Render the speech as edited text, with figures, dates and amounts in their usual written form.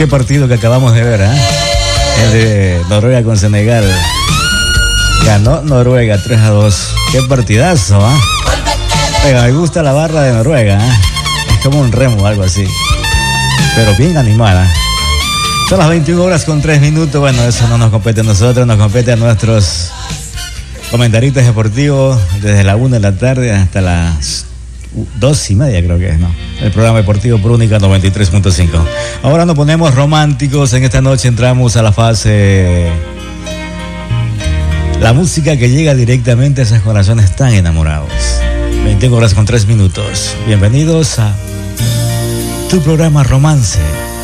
Qué partido que acabamos de ver, ¿eh? El de Noruega con Senegal. Ganó Noruega 3-2. Qué partidazo, ¿ah? Oiga, me gusta la barra de Noruega, ¿eh? Es como un remo o algo así. Pero bien animada. Son las 21 horas con 3 minutos. Bueno, eso no nos compete a nosotros, nos compete a nuestros comentaristas deportivos desde la 1 de la tarde hasta las 2:30, creo que es, ¿no? El programa deportivo por Única 93.5. Ahora nos ponemos románticos. En esta noche entramos a la fase... La música que llega directamente a esos corazones tan enamorados. 21 horas con 3 minutos. Bienvenidos a tu programa Romance.